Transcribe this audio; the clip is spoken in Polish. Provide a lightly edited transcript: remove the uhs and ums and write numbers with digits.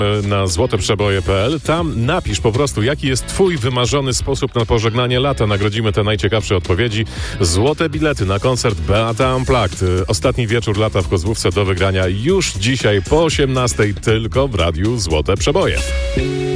na złoteprzeboje.pl. Tam napisz po prostu, jaki jest twój wymarzony sposób na pożegnanie lata. Nagrodzimy te najciekawsze odpowiedzi. Złote bilety na koncert Beata Unplugged. Ostatni wieczór lata w Kozłówce do wygrania już dzisiaj po 18:00 tylko w Radiu Złote Przeboje.